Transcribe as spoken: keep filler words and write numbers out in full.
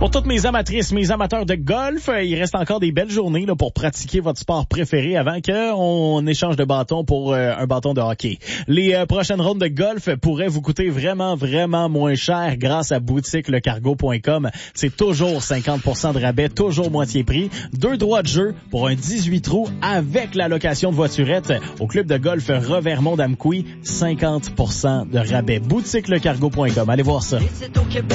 Pour toutes mes amatrices, mes amateurs de golf, il reste encore des belles journées là, pour pratiquer votre sport préféré avant qu'on échange de bâton pour euh, un bâton de hockey. Les euh, prochaines rondes de golf pourraient vous coûter vraiment, vraiment moins cher grâce à boutique le cargo point com. C'est toujours cinquante pour cent de rabais, toujours moitié prix. Deux droits de jeu pour un dix-huit trous avec la location de voiturette au club de golf Revermont d'Amqui. cinquante pour cent de rabais. boutique le cargo point com. Allez voir ça.